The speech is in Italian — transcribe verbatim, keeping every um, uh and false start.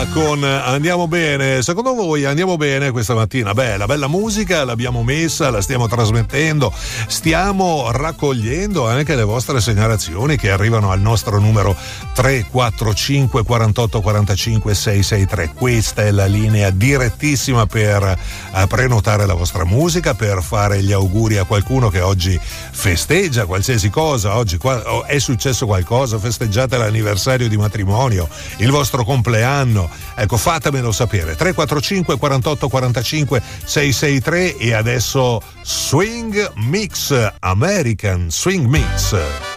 Sia con Andiamo Bene. Secondo voi andiamo bene questa mattina? Beh, la bella musica l'abbiamo messa, la stiamo trasmettendo, stiamo raccogliendo anche le vostre segnalazioni che arrivano al nostro numero tre quattro cinque quarantotto quarantacinque seicentosessantatré. Questa è la linea direttissima per eh, prenotare la vostra musica, per fare gli auguri a qualcuno che oggi festeggia qualsiasi cosa. Oggi qua, oh, è successo qualcosa, festeggiate l'anniversario di matrimonio, il vostro compleanno, ecco, fatemelo sapere. Tre quattro cinque quarantotto quarantacinque seicentosessantatré. E adesso Swing Mix, American Swing Mix.